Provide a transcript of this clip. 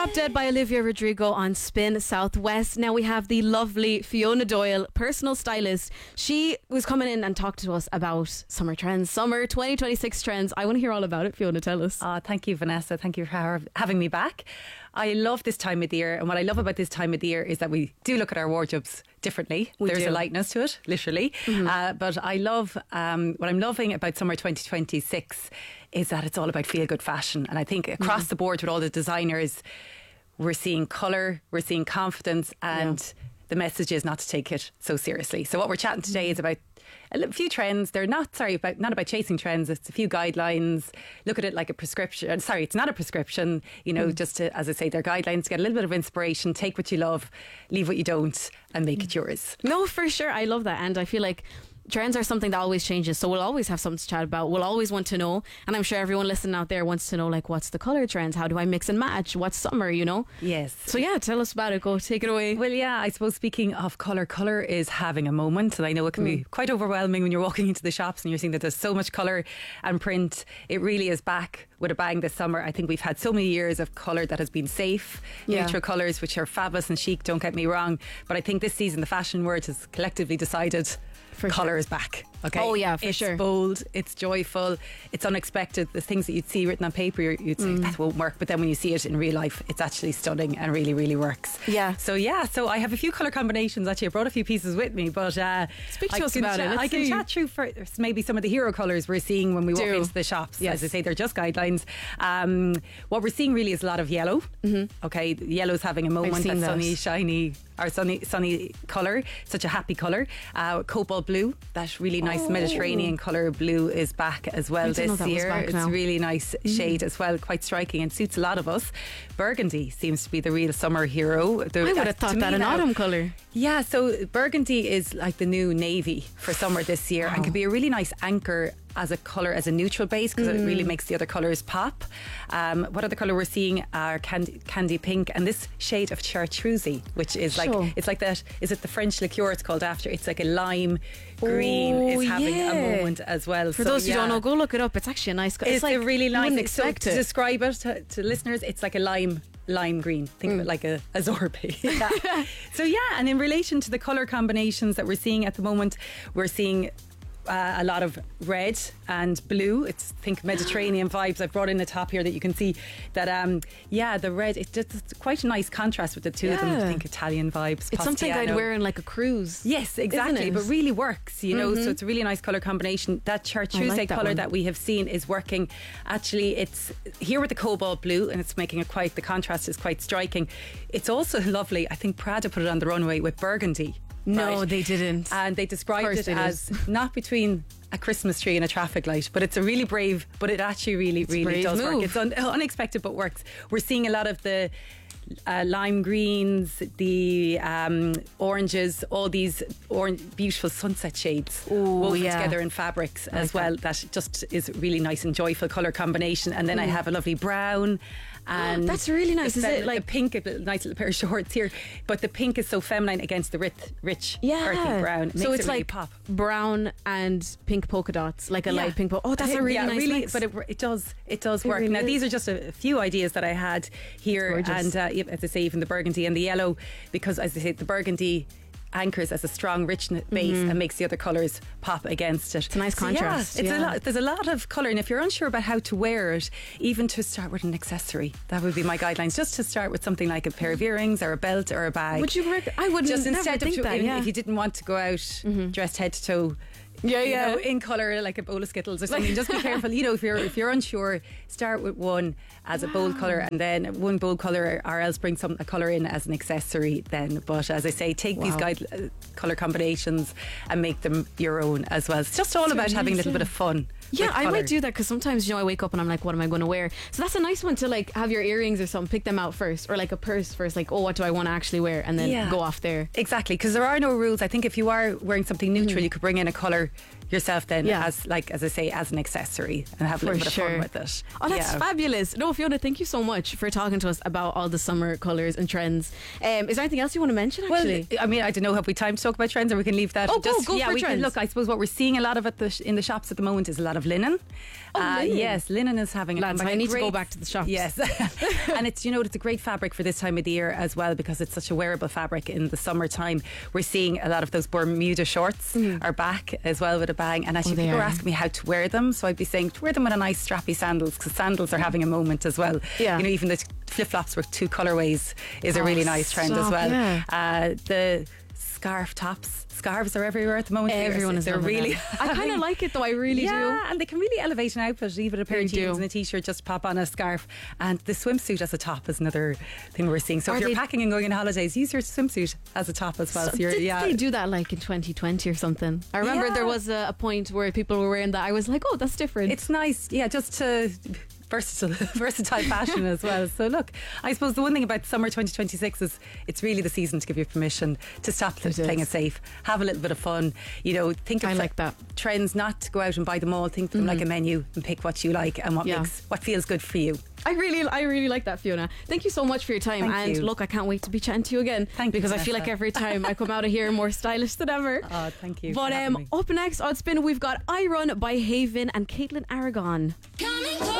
Drop Dead by Olivia Rodrigo on Spin Southwest. Now we have the lovely Fiona Doyle, personal stylist. She was coming in and talked to us about summer trends, summer 2026 trends. I want to hear all about it. Fiona, tell us. Thank you, Vanessa. Thank you for having me back. I love this time of the year, and what I love about this time of the year is that we do look at our wardrobes differently. There's a lightness to it, literally. But I love, what I'm loving about summer 2026 is that it's all about feel-good fashion. And I think across the board with all the designers, we're seeing colour, we're seeing confidence, and the message is not to take it so seriously. So what we're chatting today is about a few trends. They're not about chasing trends. It's a few guidelines. Look at it like a prescription. Sorry, it's not a prescription. You know, just to, as I say, they're guidelines to get a little bit of inspiration. Take what you love, leave what you don't, and make it yours. No, for sure. I love that. And I feel like trends are something that always changes, so we'll always have something to chat about. We'll always want to know, and I'm sure everyone listening out there wants to know, like, what's the colour trends? How do I mix and match? What's summer, you know? Yes. So yeah, tell us about it. Go, take it away. Well, yeah, I suppose speaking of colour is having a moment, and I know it can be quite overwhelming when you're walking into the shops and you're seeing that there's so much colour and print. It really is back with a bang this summer. I think we've had so many years of colour that has been safe, neutral colours, which are fabulous and chic, don't get me wrong, but I think this season the fashion world has collectively decided colour is back. Okay. Oh yeah, for it's sure. It's bold, it's joyful, it's unexpected. The things that you'd see written on paper, you'd say that won't work, but then when you see it in real life, it's actually stunning and really, really works. Yeah. So I have a few colour combinations. Actually, I brought a few pieces with me, but speak to us about it. I can chat through first maybe some of the hero colours we're seeing when we walk into the shops. Yes. As I say, they're just guidelines. What we're seeing really is a lot of yellow. Okay, yellow's having a moment. That sunny, shiny, our sunny colour, such a happy colour. Cobalt blue, that really nice Mediterranean colour blue is back as well this year. It's a really nice shade as well, quite striking and suits a lot of us. Burgundy seems to be the real summer hero. I would have thought that an autumn colour. Yeah, so burgundy is like the new navy for summer this year and can be a really nice anchor as a colour, as a neutral base, because it really makes the other colours pop. What other colour we're seeing are candy pink and this shade of chartreuse, which is like, it's like that, is it the French liqueur it's called after? It's like a lime green is having a moment as well. For those who don't know, go look it up. It's actually a nice colour. It's like, a really nice, to describe it to listeners, it's like a lime green. Think of it like a sorbet. So and in relation to the colour combinations that we're seeing at the moment, we're seeing a lot of red and blue. It's think Mediterranean vibes. I've brought in a top here that you can see that the red, it's quite a nice contrast with the two of them. I think Italian vibes. It's something I'd wear in like a cruise. Yes, exactly, but really works, you know. So it's a really nice colour combination. That chartreuse colour that we have seen is working. Actually, it's here with the cobalt blue and it's making the contrast is quite striking. It's also lovely. I think Prada put it on the runway with burgundy. No, they didn't. And they described it as not between a Christmas tree and a traffic light, but it's a really brave, but it actually really does work. It's unexpected but works. We're seeing a lot of the lime greens, the oranges, all these beautiful sunset shades woven together in fabrics as well. That just is really nice and joyful colour combination. And then I have a lovely brown. And that's really nice. Is it like a pink, a nice little pair of shorts here, but the pink is so feminine against the rich earthy brown. It so it's really like pop. Brown and pink polka dots, like a light pink polka. Oh, that's a really nice mix. But it does work. Now these are just a few ideas that I had here, and as I say, even the burgundy and the yellow, because as I say, the burgundy anchors as a strong rich base and makes the other colours pop against it. It's a nice contrast. It's a lot. There's a lot of colour, and if you're unsure about how to wear it, even to start with an accessory, that would be my guidelines. Just to start with something like a pair of earrings or a belt or a bag. Would you? I wouldn't. Just instead think of that, if you didn't want to go out dressed head to toe. You know, in colour like a bowl of Skittles or something. Just be careful. You know, if you're unsure, start with one as a bold colour, and then one bold colour, or else bring a colour in as an accessory then. But as I say, take these colour combinations and make them your own as well. It's just all about having a little bit of fun. Yeah, I might do that, because sometimes, you know, I wake up and I'm like, what am I going to wear? So that's a nice one to like have your earrings or something, pick them out first, or like a purse first, like, oh, what do I want to actually wear, and then go off there. Exactly, because there are no rules. I think if you are wearing something neutral, you could bring in a colour yourself then as I say, as an accessory, and have a little bit of fun with it. Oh, that's fabulous. No, Fiona, thank you so much for talking to us about all the summer colours and trends. Is there anything else you want to mention, actually? Well, I mean, I don't know, have we time to talk about trends, or we can leave that? Go for trends. Look, I suppose what we're seeing a lot of in the shops at the moment is a lot of linen. Linen. Yes, linen is having a Lads, I need to go back to the shops. Yes. And it's, it's a great fabric for this time of the year as well, because it's such a wearable fabric in the summertime. We're seeing a lot of those Bermuda shorts are back as well with a bang, and actually people are asking me how to wear them, so I'd be saying to wear them with a nice strappy sandals, because sandals are having a moment as well. Even the flip-flops with 2 colourways is a really nice trend as well. The scarves are everywhere at the moment. Everyone is. They're really. I kind of like it though. I really do. Yeah, and they can really elevate an outfit. Even a pair of jeans and a t-shirt, just pop on a scarf, and the swimsuit as a top is another thing we're seeing. So if you're packing and going on holidays, use your swimsuit as a top as well. So did they do that like in 2020 or something? I remember there was a point where people were wearing that. I was like, oh, that's different. It's nice, just to. Versatile fashion as well. So look, I suppose the one thing about summer 2026 is it's really the season to give you permission to stop playing it safe, have a little bit of fun. Think of like that trends, not to go out and buy them all. Think of them like a menu and pick what you like and what feels good for you. I really like that, Fiona. Thank you so much for your time. Thank you. Look, I can't wait to be chatting to you again. Thank you, because I feel like every time I come out of here more stylish than ever. Oh, thank you. But up next on Spin, we've got I Run by Haven and Caitlin Aragon.